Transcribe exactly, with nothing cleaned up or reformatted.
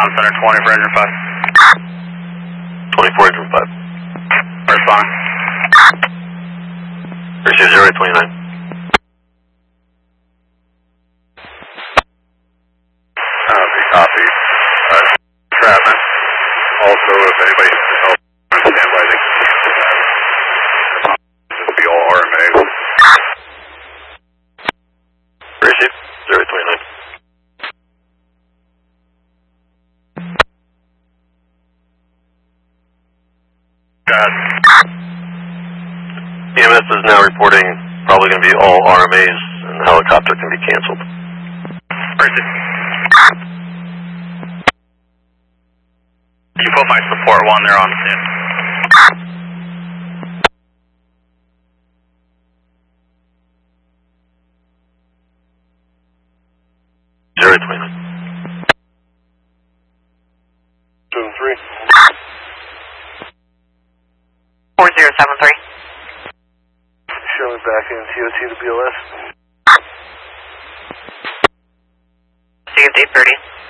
Comm Center twenty-four oh five. twenty-four oh five. Respond. Receive zero eight twenty-nine. Uh, copy. Uh, Trapman. Also, if anybody needs to help on standby, they can cancel that. Just be all R M A. Receive zero eight twenty-nine. Go ahead. E M S is now reporting probably going to be all R M As and the helicopter can be canceled. Receive. You put my support one there on stand. zero eight twenty-nine. Seven three. four zero seven three. Show me back in T O T to B L S. C F D thirty.